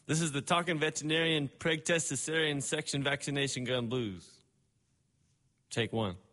This is the Talking Veterinarian Preg Test Cesarean Section Vaccination Gun Blues. Take one.